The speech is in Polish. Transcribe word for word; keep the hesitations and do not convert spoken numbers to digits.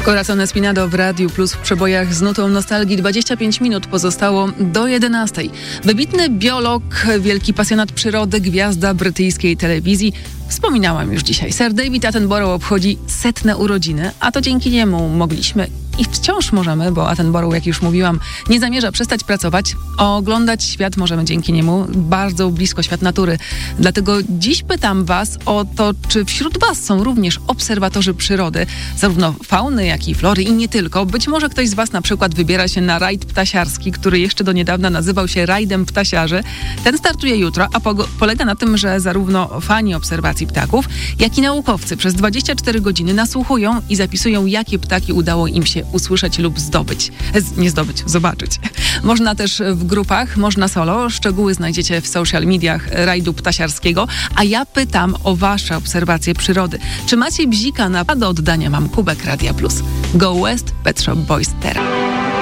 Corazon Espinado w Radiu Plus w przebojach z nutą nostalgii. dwadzieścia pięć minut pozostało do jedenastej. Wybitny biolog, wielki pasjonat przyrody, gwiazda brytyjskiej telewizji. Wspominałam już dzisiaj. Sir David Attenborough obchodzi setne urodziny, a to dzięki niemu mogliśmy i wciąż możemy, bo Attenborough, jak już mówiłam, nie zamierza przestać pracować. Oglądać świat możemy dzięki niemu, bardzo blisko świat natury. Dlatego dziś pytam was o to, czy wśród was są również obserwatorzy przyrody, zarówno fauny, jak i flory i nie tylko. Być może ktoś z was na przykład wybiera się na rajd ptasiarski, który jeszcze do niedawna nazywał się rajdem ptasiarzy. Ten startuje jutro, a po- polega na tym, że zarówno fani obserwacji ptaków, jak i naukowcy przez dwadzieścia cztery godziny nasłuchują i zapisują, jakie ptaki udało im się usłyszeć lub zdobyć. Z, nie zdobyć, zobaczyć. Można też w grupach, można solo. Szczegóły znajdziecie w social mediach rajdu ptasiarskiego. A ja pytam o wasze obserwacje przyrody. Czy macie bzika na do oddania? Mam kubek Radia Plus. Go West, Pet Shop Boys teraz.